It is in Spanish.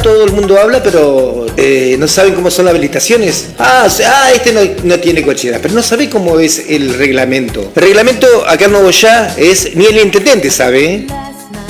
todo el mundo habla, pero no saben cómo son las habilitaciones. Este no tiene cochera, pero no sabe cómo es el reglamento. El reglamento acá en Nogoyá es, ni el intendente sabe,